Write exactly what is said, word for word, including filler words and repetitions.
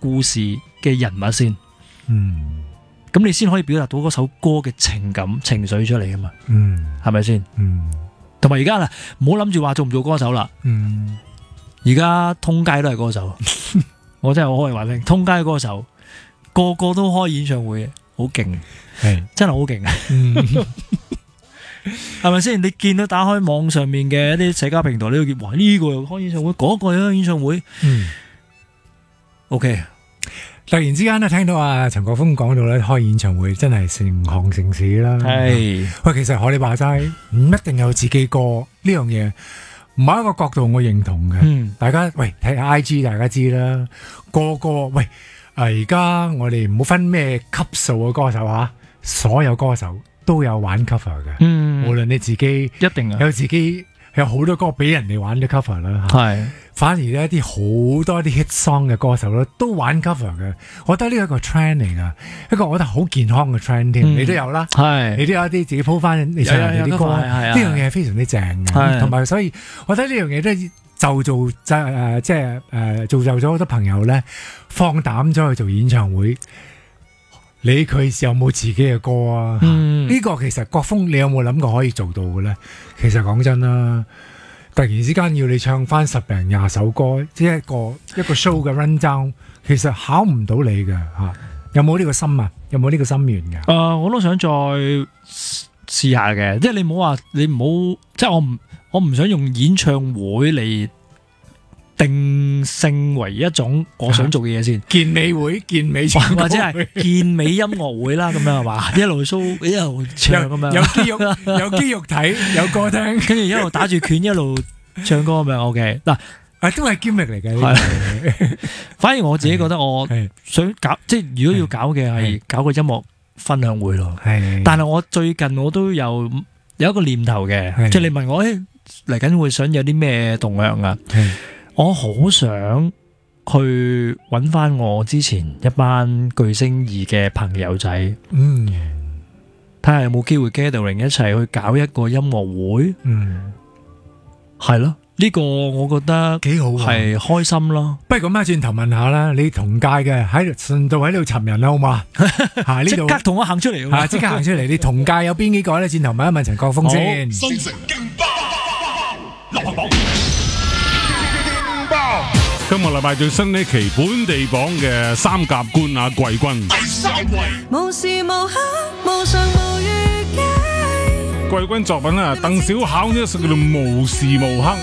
故事嘅人物先， 嗯， 咁你先可以表達到嗰首歌嘅情感情緒出嚟噶嘛， 嗯， 係咪先？ 嗯， 同埋而家啦，唔好諗住話做唔做歌手啦， 嗯， 而家通街都係歌手，我真係我可以話聽，通街歌手個個都開演唱會嘅，好勁， 係真係好勁啊！ 嗯係咪先？你見到打開網上面嘅一啲社交平台，你都見哇呢個又開演唱會，嗰個又開演唱會嗯。 ，OK。 突然之間咧，聽到阿陳國峰講到咧，開演唱會真係成行成市啦。 係喂，其實學你話齋，唔一定有自己歌呢樣嘢，某一個角度我認同嘅。 嗯大家喂睇下 I G， 大家知啦，個個喂啊而家我哋唔好分咩級數嘅歌手吓，所有歌手都有玩 cover 嘅。 嗯， 無論你自己一定啊， 有自己有好多歌俾人哋玩啲 cover 啦， 係反而呢啲好多啲 hit song 嘅歌手咧都玩 cover 嘅，我覺得呢一個 trend 嚟噶，一個我覺得好健康嘅 trend 添， 嗯你都有啦， 係你都有一啲自己鋪翻你唱人哋啲歌， 有有有有呢樣嘢係非常之正係嘅，同埋所以我覺得呢樣嘢都係就做就誒即係誒造就咗好多朋友咧放膽咗去做演唱會。理佢有冇自己嘅歌啊？呢、 嗯個其實國峰，你有冇諗過可以做到嘅咧？其實講真啦，突然之間要你唱翻十零廿首歌，即係一個一個 show 嘅 run down，其實考唔到你嘅嚇。有冇呢個心啊？有冇呢個心願嘅？ 誒、呃，我都想再試下嘅，即係你唔好話，你唔好，即係我唔，我唔想用演唱會嚟定性為一種我想做嘅嘢先， 健美會、健美唱歌或者係健美音樂會啦，咁樣係嘛，一路 show 一路唱咁樣， 有肌肉有肌肉睇，有歌聽， 跟住一路打住拳一路唱歌咁樣 OK 嗱。 啊，都係 gimmick 嚟嘅。呢個反而我自己覺得我係想搞，即係如果要搞嘅係搞個音樂分享會咯。 係， 但係我最近我都有有一個念頭嘅， 係即係你問我誒嚟緊會想有啲咩動向啊？ 係我好想去揾翻我之前一班巨聲二嘅朋友仔， 嗯睇下有冇機會 gathering 一齊去搞一個音樂會， 嗯， 係咯。呢個我覺得幾好啊。 係開心咯。 不如咁啊，轉頭問下啦，你同屆嘅喺度順道喺度尋人啦，好嘛？嚇呢度即刻同我行出嚟， 嚇即刻行出嚟，你同屆有邊幾個咧？轉頭問一問陳國峰先。 新城勁爆流行榜，勁爆今個禮拜最新呢期本地榜嘅三甲冠亞季軍， 第三位， 無時無刻無常無預計， 季軍作品啊，鄧小巧呢一首叫做《無時無刻》。